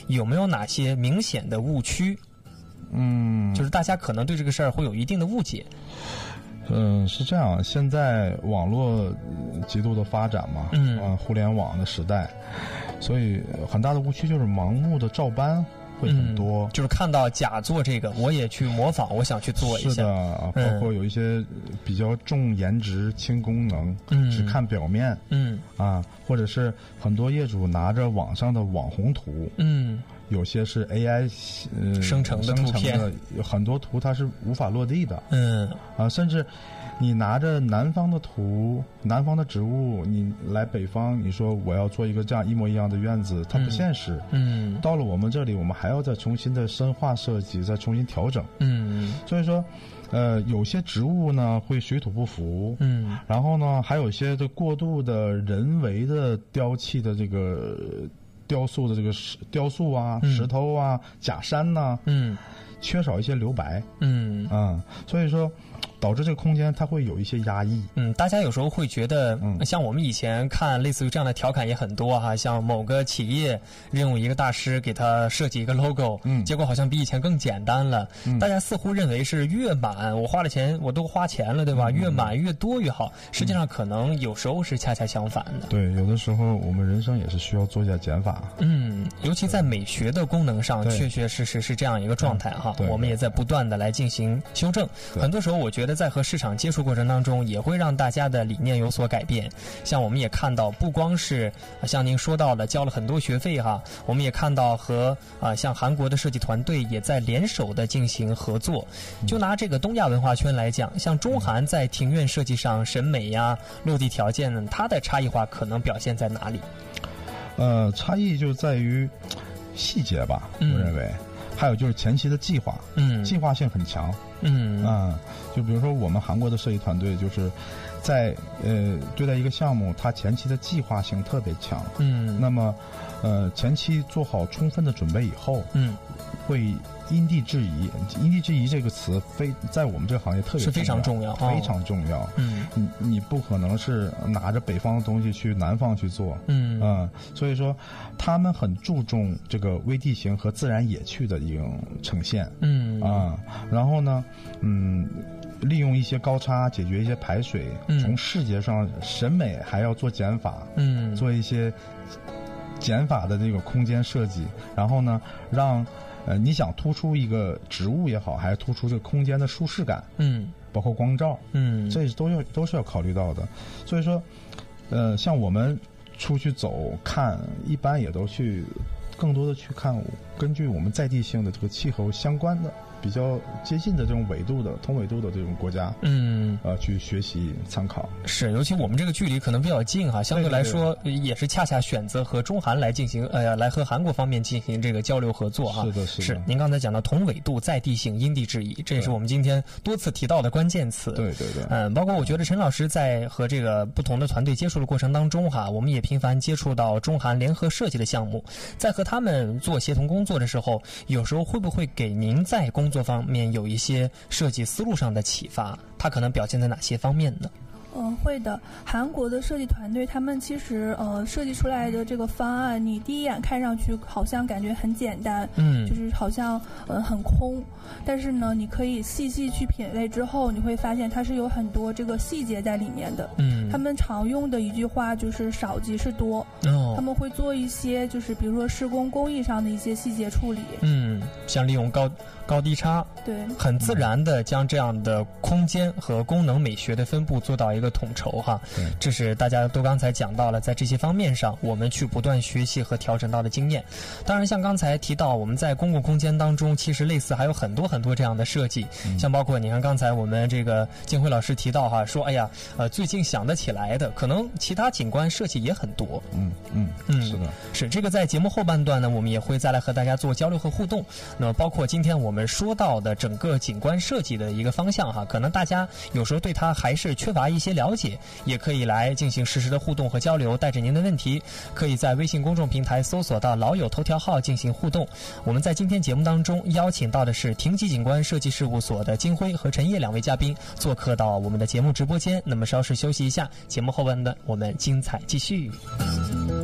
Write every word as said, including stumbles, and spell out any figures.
有没有哪些明显的误区？ 嗯， 就是大家可能对这个事儿会有一定的误解。 嗯，是这样，现在网络极度的发展嘛， 嗯， 啊，互联网的时代，所以很大的误区就是盲目的照搬会很多， 嗯，就是看到甲做这个，我也去模仿，我想去做一下。 是的，啊，包括有一些比较重颜值、轻功能， 嗯， 只看表面， 嗯， 啊，或者是很多业主拿着网上的网红图， 嗯。 有些是 A I 呃生成的图片， 有很多图它是无法落地的。 嗯啊，甚至你拿着南方的图、南方的植物，你来北方，你说我要做一个这样一模一样的院子，它不现实。 嗯， 到了我们这里，我们还要再重新的深化设计，再重新调整。 嗯， 所以说，呃，有些植物呢会水土不服。 嗯， 然后呢，还有一些的过度的人为的雕砌的这个。雕塑的这个石雕塑啊、 嗯、 石头啊、假山呐、啊， 嗯， 缺少一些留白， 嗯啊，所以说导致这个空间它会有一些压抑。 嗯，大家有时候会觉得，嗯，像我们以前看类似于这样的调侃也很多哈，像某个企业任用一个大师给他设计一个 logo， 嗯，结果好像比以前更简单了。嗯，大家似乎认为是越满，我花了钱，我都花钱了，对吧？嗯、越满越多越好。实际上可能有时候是恰恰相反的。 对，有的时候我们人生也是需要做一下减法。 嗯，尤其在美学的功能上，确确实实是这样一个状态哈。我们也在不断的来进行修正。很多时候，我觉得在和市场接触过程当中，也会让大家的理念有所改变。像我们也看到，不光是像您说到的交了很多学费哈，我们也看到和啊像韩国的设计团队也在联手的进行合作。就拿这个东亚文化圈来讲，像中韩在庭院设计上审美呀、落地条件呢，它的差异化可能表现在哪里？ 呃，差异就在于细节吧， 嗯、 我认为，还有就是前期的计划， 嗯， 计划性很强， 嗯啊，就比如说我们韩国的设计团队，就是在呃对待一个项目，它前期的计划性特别强， 嗯， 那么呃前期做好充分的准备以后， 嗯， 会因地制宜，因地制宜这个词非在我们这个行业特别是非常重要， 非常重要。 嗯， 你你不可能是拿着北方的东西去南方去做， 嗯啊、呃，所以说他们很注重这个微地形和自然野趣的一种呈现， 嗯啊，然后呢，嗯。利用一些高差解决一些排水， 嗯、 从视觉上审美还要做减法， 嗯， 做一些减法的这个空间设计，然后呢，让呃你想突出一个植物也好，还是突出这个空间的舒适感， 嗯， 包括光照， 嗯， 这都要都是要考虑到的。所以说，呃，像我们出去走看，一般也都去更多的去看根据我们在地性的这个气候相关的。比较接近的这种纬度的同纬度的这种国家， 嗯， 呃，去学习参考。 是，尤其我们这个距离可能比较近哈，相对来说对对对也是恰恰选择和中韩来进行，呃，来和韩国方面进行这个交流合作哈。 是的，是的。 是，您刚才讲到同纬度、在地性、因地制宜，这也是我们今天多次提到的关键词。 对对对。 嗯，包括我觉得陈老师在和这个不同的团队接触的过程当中哈，我们也频繁接触到中韩联合设计的项目，在和他们做协同工作的时候，有时候会不会给您在工作方面有一些设计思路上的启发？它可能表现在哪些方面呢？ 嗯、呃，会的。韩国的设计团队，他们其实呃设计出来的这个方案，你第一眼看上去好像感觉很简单， 嗯， 就是好像呃很空，但是呢，你可以细细去品味之后，你会发现它是有很多这个细节在里面的。 嗯， 他们常用的一句话就是少即是多。 哦， 他们会做一些就是比如说施工工艺上的一些细节处理。 嗯，像利用高高低差， 对， 很自然的将这样的空间和功能美学的分布做到一个统筹哈。这是大家都刚才讲到了，在这些方面上我们去不断学习和调整到的经验。当然像刚才提到我们在公共空间当中其实类似还有很多很多这样的设计，嗯、像包括你看刚才我们这个金辉老师提到哈，说哎呀呃最近想得起来的可能其他景观设计也很多。 嗯嗯嗯，是的， 是这个在节目后半段呢我们也会再来和大家做交流和互动。那么包括今天我们说到的整个景观设计的一个方向哈，可能大家有时候对它还是缺乏一些了解，也可以来进行实时的互动和交流，带着您的问题可以在微信公众平台搜索到老友头条号进行互动。我们在今天节目当中邀请到的是庭吉景观设计事务所的金辉和陈烨两位嘉宾做客到我们的节目直播间。那么稍事休息一下，节目后半段我们精彩继续。